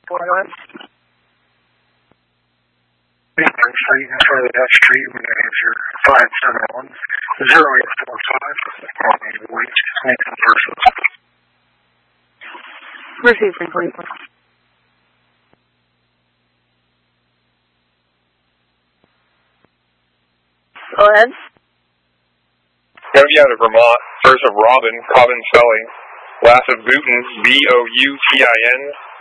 Go ahead. Street in front of that street, we're going to answer 571-0845. Wait, Nathan versus. Receiving, please. Go ahead. Gonna be out of Vermont. First of Robin, Cobbin spelling. Last of Boutin, Boutin.